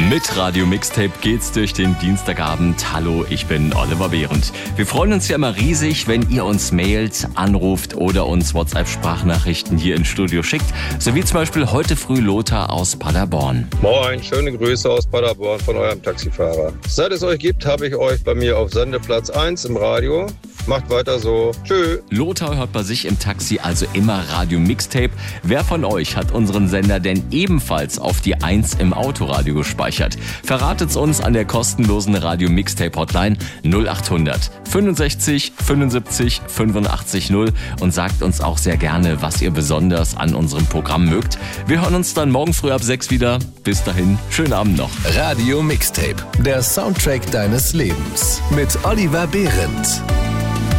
Mit Radio Mixtape geht's durch den Dienstagabend. Hallo, ich bin Oliver Behrendt. Wir freuen uns ja immer riesig, wenn ihr uns mailt, anruft oder uns WhatsApp-Sprachnachrichten hier ins Studio schickt. So wie zum Beispiel heute früh Lothar aus Paderborn. Moin, schöne Grüße aus Paderborn von eurem Taxifahrer. Seit es euch gibt, habe ich euch bei mir auf Sendeplatz 1 im Radio. Macht weiter so. Tschö. Lothar hört bei sich im Taxi also immer Radio Mixtape. Wer von euch hat unseren Sender denn ebenfalls auf die 1 im Autoradio gespeichert? Verratet's uns an der kostenlosen Radio Mixtape Hotline 0800 65 75 85 0 und sagt uns auch sehr gerne, was ihr besonders an unserem Programm mögt. Wir hören uns dann morgen früh ab 6 wieder. Bis dahin, schönen Abend noch. Radio Mixtape, der Soundtrack deines Lebens mit Oliver Behrendt.